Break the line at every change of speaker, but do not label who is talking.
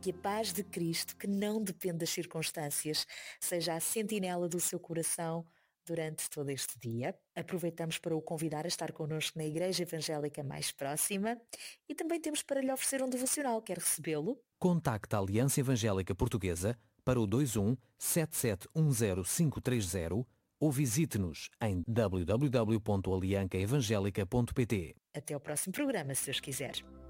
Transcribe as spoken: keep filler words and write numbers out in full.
Que a paz de Cristo, que não depende das circunstâncias, seja a sentinela do seu coração durante todo este dia. Aproveitamos para o convidar a estar connosco na Igreja Evangélica mais próxima e também temos para lhe oferecer um devocional. Quer recebê-lo?
Contacte a Aliança Evangélica Portuguesa para o dois um sete sete um zero cinco três zero ou visite-nos em w w w ponto alianca evangélica ponto p t.
Até ao próximo programa, se Deus quiser.